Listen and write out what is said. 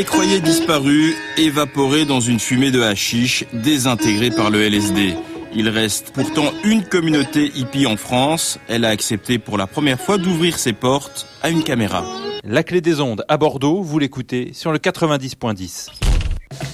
Les croyait disparus, évaporés dans une fumée de hashish, désintégrés par le LSD. Il reste pourtant une communauté hippie en France. Elle a accepté pour la première fois d'ouvrir ses portes à une caméra. La clé des ondes à Bordeaux, vous l'écoutez sur le 90.10.